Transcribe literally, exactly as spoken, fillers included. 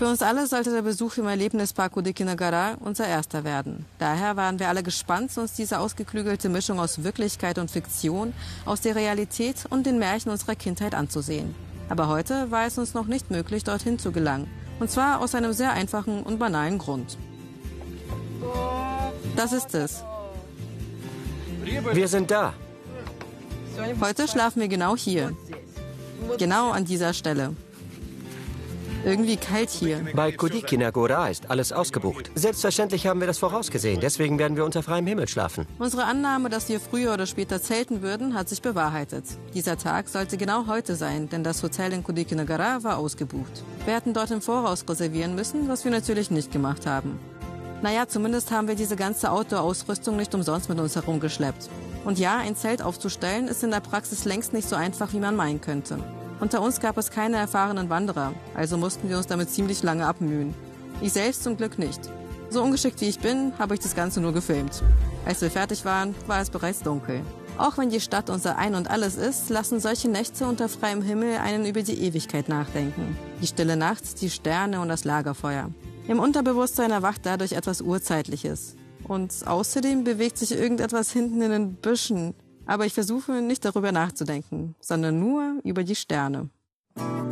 Für uns alle sollte der Besuch im Erlebnispark Kudikina Gora unser erster werden. Daher waren wir alle gespannt, uns diese ausgeklügelte Mischung aus Wirklichkeit und Fiktion, aus der Realität und den Märchen unserer Kindheit anzusehen. Aber heute war es uns noch nicht möglich, dorthin zu gelangen. Und zwar aus einem sehr einfachen und banalen Grund. Das ist es. Wir sind da. Heute schlafen wir genau hier. Genau an dieser Stelle. Irgendwie kalt hier. Bei Kudikina Gora ist alles ausgebucht. Selbstverständlich haben wir das vorausgesehen. Deswegen werden wir unter freiem Himmel schlafen. Unsere Annahme, dass wir früher oder später zelten würden, hat sich bewahrheitet. Dieser Tag sollte genau heute sein, denn das Hotel in Kudikina Gora war ausgebucht. Wir hätten dort im Voraus reservieren müssen, was wir natürlich nicht gemacht haben. Naja, zumindest haben wir diese ganze Outdoor-Ausrüstung nicht umsonst mit uns herumgeschleppt. Und ja, ein Zelt aufzustellen ist in der Praxis längst nicht so einfach, wie man meinen könnte. Unter uns gab es keine erfahrenen Wanderer, also mussten wir uns damit ziemlich lange abmühen. Ich selbst zum Glück nicht. So ungeschickt wie ich bin, habe ich das Ganze nur gefilmt. Als wir fertig waren, war es bereits dunkel. Auch wenn die Stadt unser Ein und Alles ist, lassen solche Nächte unter freiem Himmel einen über die Ewigkeit nachdenken. Die stille Nacht, die Sterne und das Lagerfeuer. Im Unterbewusstsein erwacht dadurch etwas Urzeitliches. Und außerdem bewegt sich irgendetwas hinten in den Büschen. Aber ich versuche nicht darüber nachzudenken, sondern nur über die Sterne.